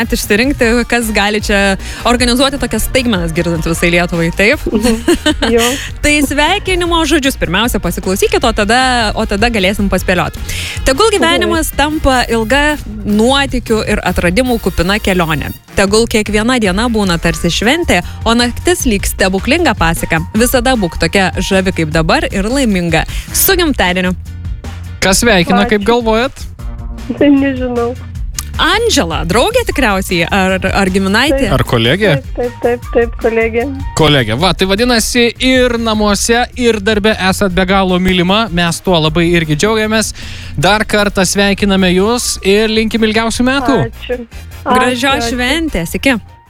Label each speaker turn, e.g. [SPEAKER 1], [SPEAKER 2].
[SPEAKER 1] išsirinkti, kas gali čia organizuoti tokias staigmenas girdant visai Lietuvai, taip?
[SPEAKER 2] Jo.
[SPEAKER 1] Tai sveikinimo žodžius pirmiausia pasiklausykit, o tada galėsim paspėlioti. Tegul gyvenimas tampa ilga nuotykių ir atradimų kupina kelionė. Tegul kiekviena diena būna tarsi šventė, o naktis lyg stebuklinga pasaka. Visada būk tokia žavi kaip dabar ir laiminga. Su gimtadieniu.
[SPEAKER 3] Kas sveikina, kaip galvojat?
[SPEAKER 2] Tai nežinau.
[SPEAKER 1] Andžela, draugė tikriausiai, ar giminaitė?
[SPEAKER 3] Ar kolegė?
[SPEAKER 2] Taip, kolegė.
[SPEAKER 3] Kolegė, va, tai vadinasi ir namuose, ir darbe esat be galo mylima, mes tuo labai irgi džiaugiamės. Dar kartą sveikiname jūs ir linkim ilgiausių metų.
[SPEAKER 2] Ačiū.
[SPEAKER 1] Gražios šventės, iki.